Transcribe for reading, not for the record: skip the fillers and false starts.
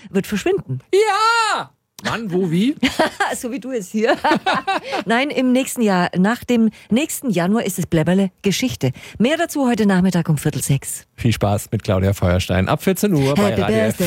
wird verschwinden. Ja! Wann, wo, wie? So wie du es hier. Nein, im nächsten Jahr. Nach dem nächsten Januar ist es Blabberle Geschichte. Mehr dazu heute Nachmittag um 5:45. Viel Spaß mit Claudia Feuerstein ab 14 Uhr bei Happy Radio F. Birthday.